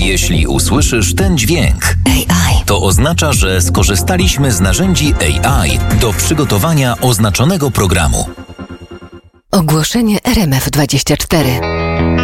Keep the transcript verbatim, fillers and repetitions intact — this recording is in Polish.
Jeśli usłyszysz ten dźwięk, A I, to oznacza, że skorzystaliśmy z narzędzi A I do przygotowania oznaczonego programu. Ogłoszenie R M F dwadzieścia cztery.